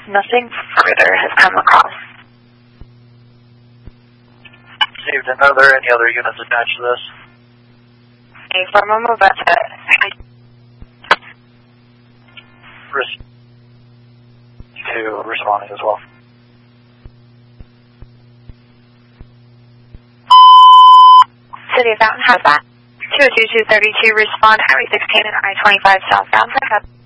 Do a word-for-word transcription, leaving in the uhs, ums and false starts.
Nothing further has come across. Received. And are there any other units attached to this? A former Mobetta. Risk to responding as well. City of Fountain, how's that? two oh two two thirty-two, respond, Highway sixteen and I twenty-five southbound, pick up.